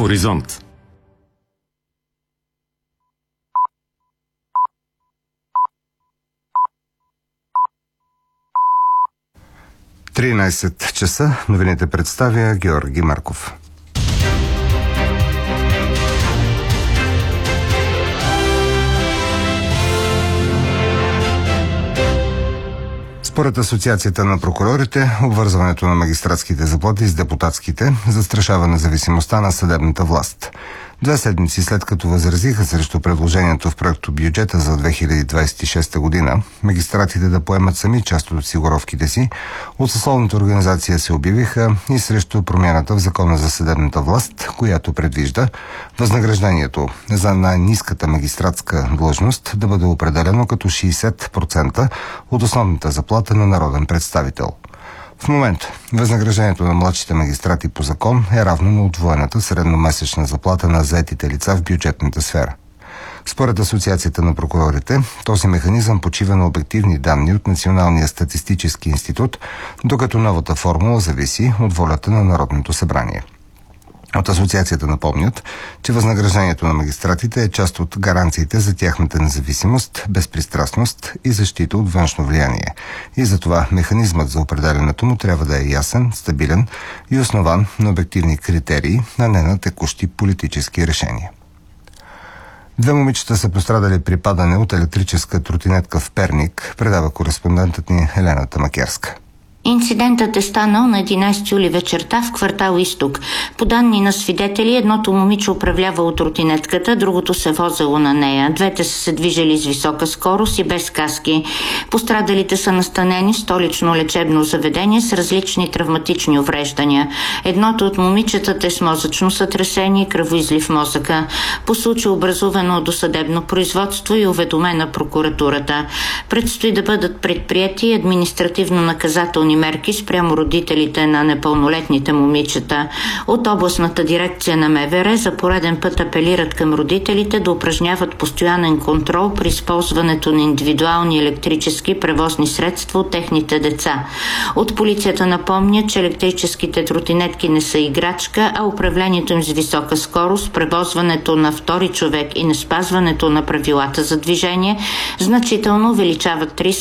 Хоризонт. – 13 часа. Новините представя Георги Марков. Според Асоциацията на прокурорите, обвързването на магистратските заплати с депутатските застрашава независимостта на съдебната власт. 2 седмици след като възразиха срещу предложението в проекто бюджета за 2026 година, магистратите да поемат сами част от осигуровките си, от съсловната организация се обявиха и срещу промяната в Закона за съдебната власт, която предвижда възнаграждението за най-ниската магистратска длъжност да бъде определено като 60% от основната заплата на народен представител. В момента възнаграждението на младшите магистрати по закон е равно на удвоената средномесечна заплата на заетите лица в бюджетната сфера. Според Асоциацията на прокурорите, този механизъм почива на обективни данни от Националния статистически институт, докато новата формула зависи от волята на Народното събрание. От Асоциацията напомнят, че възнаграждението на магистратите е част от гаранциите за тяхната независимост, безпристрастност и защита от външно влияние. И затова механизмът за определянето му трябва да е ясен, стабилен и основан на обективни критерии, а не на текущи политически решения. 2 момичета са пострадали при падане от електрическа тротинетка в Перник, предава кореспондентът ни Елена Тамакерска. Инцидентът е станал на 11 юли вечерта в квартал Изток. По данни на свидетели, едното момиче управлявало тротинетката, другото се возело на нея. Двете са се движили с висока скорост и без каски. Пострадалите са настанени в столично лечебно заведение с различни травматични увреждания. Едното от момичетата е с мозъчно сътресение и кръвоизлив в мозъка. По случай образувано досъдебно производство и уведомена прокуратурата. Предстои да бъдат предприети административно-наказателни мерки спрямо родителите на непълнолетните момичета. От областната дирекция на МВР за пореден път апелират към родителите да упражняват постоянен контрол при използването на индивидуални електрически превозни средства от техните деца. От полицията напомнят, че електрическите тротинетки не са играчка, а управлението им с висока скорост, превозването на втори човек и неспазването на правилата за движение значително увеличават риска